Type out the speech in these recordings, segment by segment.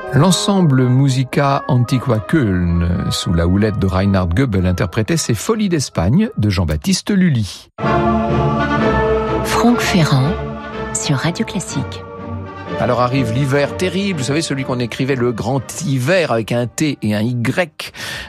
L'ensemble Musica Antiqua Köln, sous la houlette de Reinhard Goebel, interprétait ces Folies d'Espagne de Jean-Baptiste Lully. Franck Ferrand sur Radio Classique. Alors arrive l'hiver terrible, vous savez, celui qu'on écrivait le grand hiver avec un T et un Y.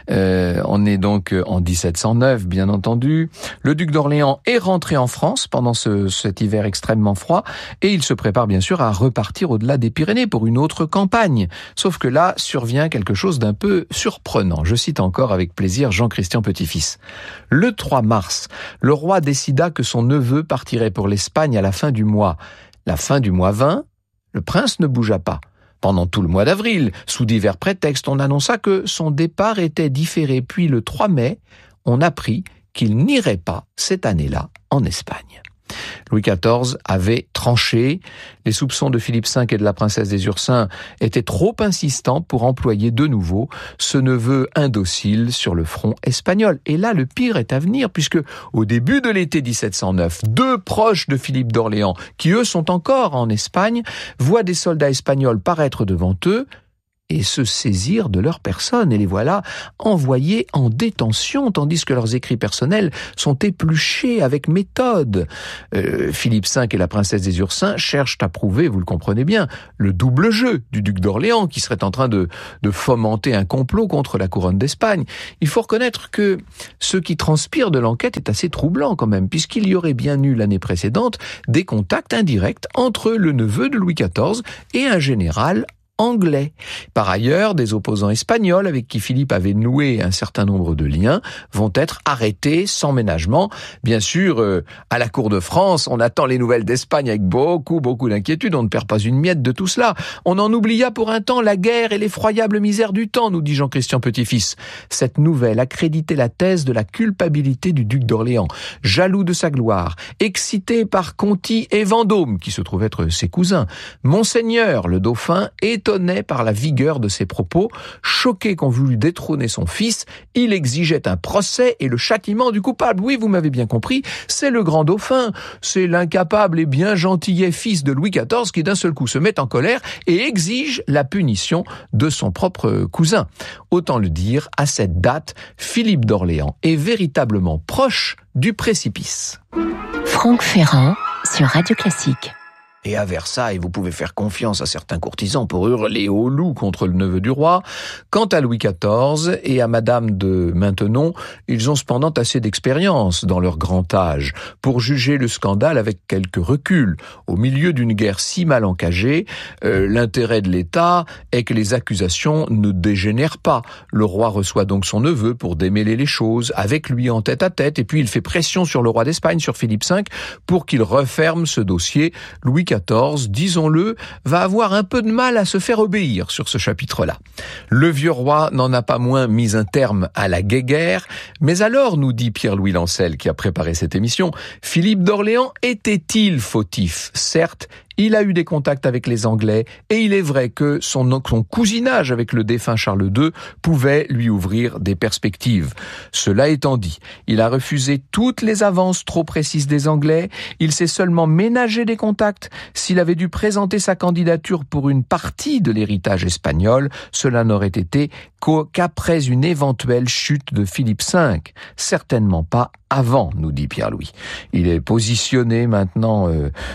On est donc en 1709, bien entendu. Le duc d'Orléans est rentré en France pendant cet hiver extrêmement froid et il se prépare bien sûr à repartir au-delà des Pyrénées pour une autre campagne. Sauf que là survient quelque chose d'un peu surprenant. Je cite encore avec plaisir Jean-Christian Petit-Fils. Le 3 mars, le roi décida que son neveu partirait pour l'Espagne à la fin du mois. La fin du mois 20, le prince ne bougea pas. Pendant tout le mois d'avril, sous divers prétextes, on annonça que son départ était différé. Puis le 3 mai, on apprit qu'il n'irait pas cette année-là en Espagne. Louis XIV avait tranché. Les soupçons de Philippe V et de la princesse des Ursins étaient trop insistants pour employer de nouveau ce neveu indocile sur le front espagnol. Et là, le pire est à venir, puisque au début de l'été 1709, deux proches de Philippe d'Orléans, qui eux sont encore en Espagne, voient des soldats espagnols paraître devant eux et se saisir de leur personne. Et les voilà envoyés en détention, tandis que leurs écrits personnels sont épluchés avec méthode. Philippe V et la princesse des Ursins cherchent à prouver, vous le comprenez bien, le double jeu du duc d'Orléans, qui serait en train de fomenter un complot contre la couronne d'Espagne. Il faut reconnaître que ce qui transpire de l'enquête est assez troublant quand même, puisqu'il y aurait bien eu l'année précédente des contacts indirects entre le neveu de Louis XIV et un général anglais. Par ailleurs, des opposants espagnols avec qui Philippe avait noué un certain nombre de liens vont être arrêtés sans ménagement. Bien sûr, à la cour de France, on attend les nouvelles d'Espagne avec beaucoup d'inquiétude. On ne perd pas une miette de tout cela. On en oublia pour un temps la guerre et l'effroyable misère du temps, nous dit Jean-Christian Petit-Fils. Cette nouvelle accréditait la thèse de la culpabilité du duc d'Orléans, jaloux de sa gloire, excité par Conti et Vendôme, qui se trouvaient être ses cousins. Monseigneur, le dauphin, étonné par la vigueur de ses propos, choqué qu'on voulût détrôner son fils, il exigeait un procès et le châtiment du coupable. Oui, vous m'avez bien compris, c'est le grand dauphin, c'est l'incapable et bien gentillet fils de Louis XIV qui d'un seul coup se met en colère et exige la punition de son propre cousin. Autant le dire, à cette date, Philippe d'Orléans est véritablement proche du précipice. Franck Ferrand sur Radio Classique. Et à Versailles, vous pouvez faire confiance à certains courtisans pour hurler au loup contre le neveu du roi. Quant à Louis XIV et à Madame de Maintenon, ils ont cependant assez d'expérience dans leur grand âge pour juger le scandale avec quelque recul. Au milieu d'une guerre si mal engagée, l'intérêt de l'État est que les accusations ne dégénèrent pas. Le roi reçoit donc son neveu pour démêler les choses, avec lui en tête à tête, et puis il fait pression sur le roi d'Espagne, sur Philippe V, pour qu'il referme ce dossier. Louis XIV, disons-le, va avoir un peu de mal à se faire obéir sur ce chapitre-là. Le vieux roi n'en a pas moins mis un terme à la guéguerre, mais alors, nous dit Pierre-Louis Lancel, qui a préparé cette émission, Philippe d'Orléans était-il fautif ? Certes, il a eu des contacts avec les Anglais et il est vrai que son cousinage avec le défunt Charles II pouvait lui ouvrir des perspectives. Cela étant dit, il a refusé toutes les avances trop précises des Anglais, il s'est seulement ménagé des contacts. S'il avait dû présenter sa candidature pour une partie de l'héritage espagnol, cela n'aurait été qu'après une éventuelle chute de Philippe V. Certainement pas avant, nous dit Pierre-Louis. Il est positionné maintenant,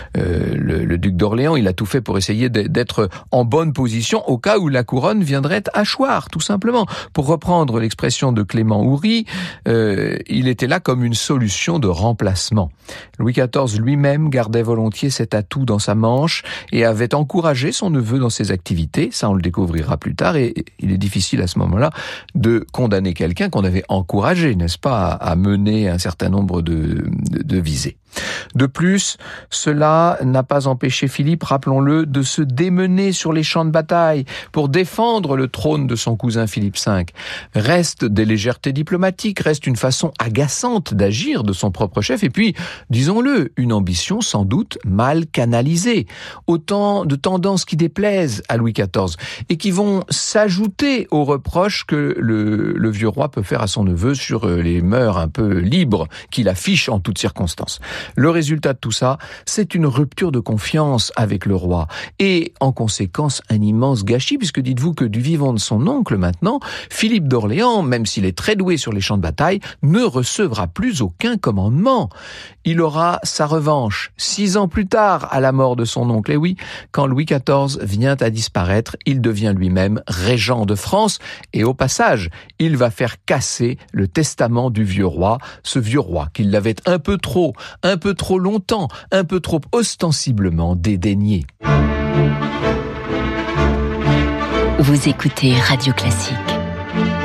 le duc d'Orléans, il a tout fait pour essayer d'être en bonne position au cas où la couronne viendrait à choir, tout simplement. Pour reprendre l'expression de Clément Houry, il était là comme une solution de remplacement. Louis XIV lui-même gardait volontiers cet atout dans sa manche et avait encouragé son neveu dans ses activités, ça on le découvrira plus tard, et il est difficile à ce moment-là de condamner quelqu'un qu'on avait encouragé, n'est-ce pas, à mener un certain nombre de visées. De plus, cela n'a pas empêché Philippe, rappelons-le, de se démener sur les champs de bataille pour défendre le trône de son cousin Philippe V. Reste des légèretés diplomatiques, reste une façon agaçante d'agir de son propre chef, et puis, disons-le, une ambition sans doute mal canalisée. Autant de tendances qui déplaisent à Louis XIV et qui vont s'ajouter aux reproches que le vieux roi peut faire à son neveu sur les mœurs un peu libres qu'il affiche en toutes circonstances. Le résultat de tout ça, c'est une rupture de confiance avec le roi et en conséquence un immense gâchis, puisque dites-vous que du vivant de son oncle maintenant, Philippe d'Orléans, même s'il est très doué sur les champs de bataille, ne recevra plus aucun commandement. Il aura sa revanche 6 ans plus tard à la mort de son oncle. Et oui, quand Louis XIV vient à disparaître, il devient lui-même régent de France et au passage, il va faire casser le testament du vieux roi, ce vieux roi qu'il l'avait un peu trop longtemps, un peu trop ostensiblement dédaigné. Vous écoutez Radio Classique.